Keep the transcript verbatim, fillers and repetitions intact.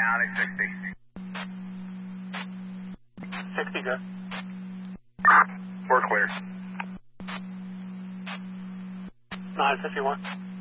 County sixty. sixty, good. We're clear. nine fifty-one.